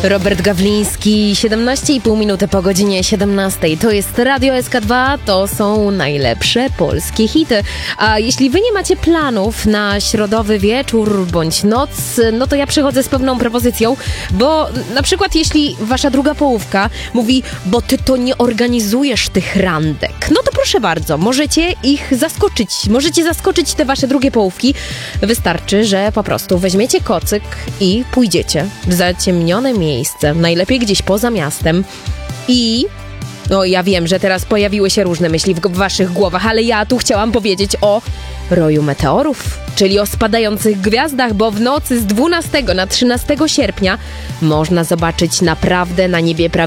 Robert Gawliński, 17,5 minuty po godzinie 17. To jest Radio SK2, to są najlepsze polskie hity. A jeśli wy nie macie planów na środowy wieczór bądź noc, no to ja przychodzę z pewną propozycją, bo na przykład jeśli wasza druga połówka mówi, bo ty to nie organizujesz tych randek, no to proszę bardzo, możecie ich zaskoczyć. Możecie zaskoczyć te wasze drugie połówki. Wystarczy, że po prostu weźmiecie kocyk i pójdziecie w zaciemnione miejsce, najlepiej gdzieś poza miastem i... No ja wiem, że teraz pojawiły się różne myśli w waszych głowach, ale ja tu chciałam powiedzieć o roju meteorów, czyli o spadających gwiazdach, bo w nocy z 12 na 13 sierpnia można zobaczyć naprawdę na niebie